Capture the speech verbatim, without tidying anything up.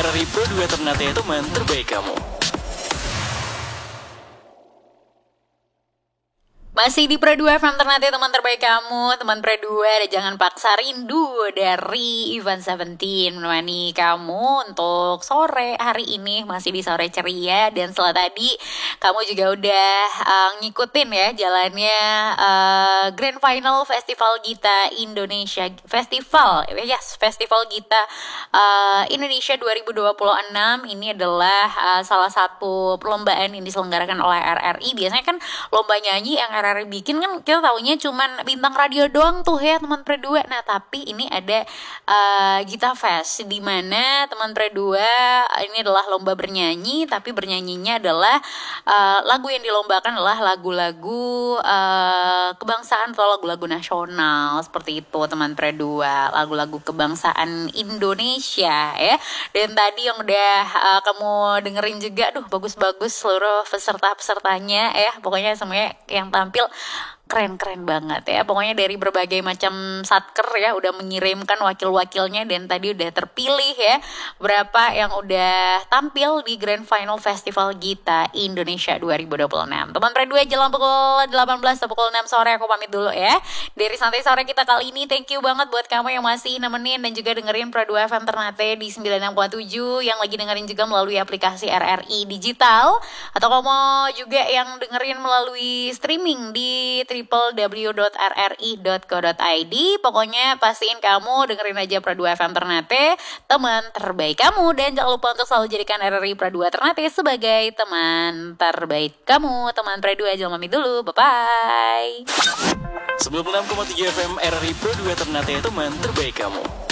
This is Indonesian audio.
R R I Pro dua Ternate, teman terbaik kamu. Masih di Pro dua F M Ternate, teman terbaik kamu. Teman Pro dua ada Jangan Paksa Rindu dari Ivan Seventeen menemani kamu untuk sore hari ini. Masih di sore ceria. Dan setelah tadi kamu juga udah uh, ngikutin ya jalannya uh, Grand Final Festival Gita Indonesia. Festival, yes, Festival Gita uh, Indonesia dua ribu dua puluh enam. Ini adalah uh, salah satu perlombaan yang diselenggarakan oleh R R I. Biasanya kan lomba nyanyi yang R R I bikin kan kita taunya cuman bintang radio doang tuh ya teman Pre dua. Nah tapi ini ada uh, Gita Fest di mana teman Pre dua ini adalah lomba bernyanyi, tapi bernyanyinya adalah uh, lagu yang dilombakan adalah lagu-lagu uh, kebangsaan atau lagu-lagu nasional seperti itu teman Pre dua, lagu-lagu kebangsaan Indonesia ya. Dan tadi yang udah uh, kamu dengerin juga, duh bagus-bagus seluruh peserta-pesertanya ya, pokoknya semuanya yang tampil keren-keren banget ya. Pokoknya dari berbagai macam satker ya udah mengirimkan wakil-wakilnya, dan tadi udah terpilih ya berapa yang udah tampil di Grand Final Festival Gita Indonesia dua ribu dua puluh enam. Teman Pre dua jelang pukul delapan belas atau pukul enam sore aku pamit dulu ya. Dari santai sore kita kali ini, thank you banget buat kamu yang masih nemenin dan juga dengerin Pro dua F M Ternate di sembilan puluh enam koma tujuh, yang lagi dengerin juga melalui aplikasi R R I Digital, atau kamu juga yang dengerin melalui streaming di w w w dot r r i dot co dot i d. Pokoknya pastiin kamu dengerin aja Pro dua F M Ternate, teman terbaik kamu. Dan jangan lupa untuk selalu jadikan R R I Pro dua Ternate sebagai teman terbaik kamu. Teman Pro dua jangan pamit dulu, bye-bye. sembilan puluh enam koma tujuh F M R R I Pro dua Ternate, teman terbaik kamu.